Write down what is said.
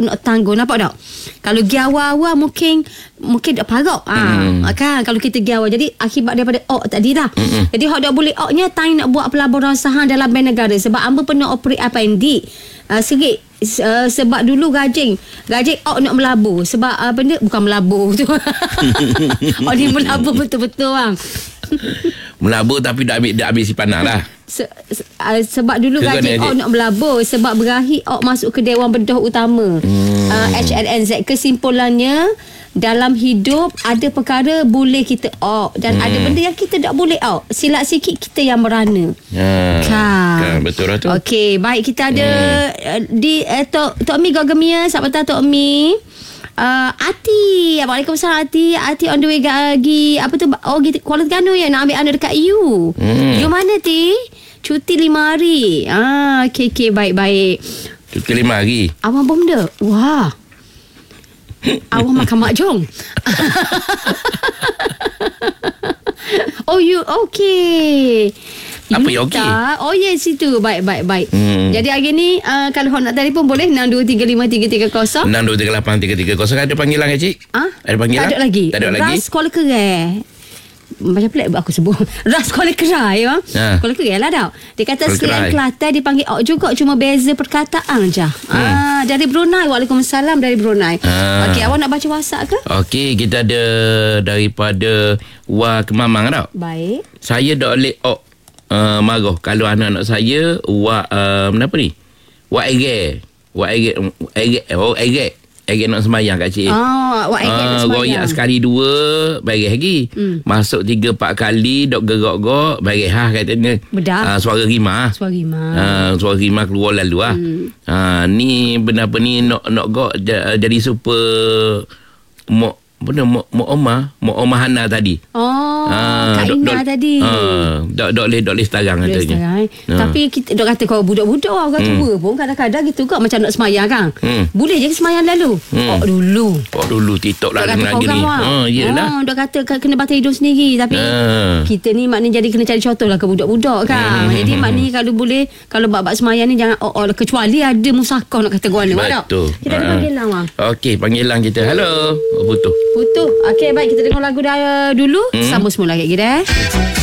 nak tangguh. Nampak tak? Kalau pergi awal-awal mungkin tak parok. Kan kalau kita pergi awal. Jadi akibat daripada tadi lah. Jadi hak tak boleh oknya time nak buat pelaburan saham dalam bank negara. Sebab hamba pernah operate apa-endi. Serit. Sebab dulu gajing nak melabur. Sebab benda bukan melabur tu. Dia melabur betul-betul bang. Melabur tapi dah ambil sipanah lah. Sebab dulu gajing nak melabur. Sebab berakhir masuk ke Dewan Bedah Utama HNZ. Kesimpulannya, dalam hidup ada perkara boleh kita dan ada benda yang kita tak boleh silap sikit kita yang merana. Kan betul lah tu. Okey, baik, kita ada di Tok Mi Gogemia. Selamat petang Tok Mi. Ati, Waalaikumsalam Ati on the way pergi apa tu, Kuala Terengganu ya, nak ambil anak dekat you. You mana Ti? Cuti 5 hari. Okey, baik. Cuti 5 hari. Awak benda. Wah. Awak makan makjong. You okey. Apa yang okey? Situ. Baik. Jadi hari ni kalau awak nak telefon boleh 62353330. 62383330. Ada panggilan ke cik? Ada panggilan? Tak ada lagi. Ras Kuala Kerai. Macam pelik aku sebut. Ras Kuala Kerai bang. Kuala Kerai lah tau. Dia kata selain Kelantan dipanggil juga, cuma beza perkataan je. Dari Brunei. Waalaikumsalam dari Brunei. Okey, awak nak baca WhatsApp ke? Okey, kita ada daripada Wah Kemamang tau. Baik. Saya dak boleh marah kalau anak-anak saya apa ni? Egek nak sembahyang kat cik. Egek nak sembahyang. Royak sekali 2 bagi lagi. Masuk 3-4 kali dok gerak-gerak bagi katanya. Bedah. Suara rimah. Suara rimah keluar lalu lah. Ni benda apa ni nak jadi super Mak Omah Hana tadi. Kak Ina tadi. Dok boleh setarang katanya. Tapi kita dok kata kau budak-budak orang tua pun kadang-kadang gitu kok macam nak semayang kan. Boleh je semayang lalu. Dulu TikTok lah dengan gini. Iyalah. Dok kata kena batal hidup sendiri, tapi kita ni maknanya jadi kena cari contoh lah ke budak-budak kan. Jadi maknanya kalau boleh, kalau bab semayang ni jangan kecuali ada musakah nak kata gua ni. Betul. Kita ada panggilan bang. Okey, panggilan kita. Hello. Putus. Okey, baik, kita dengar lagu dah dulu. Sambung semula lagi dah.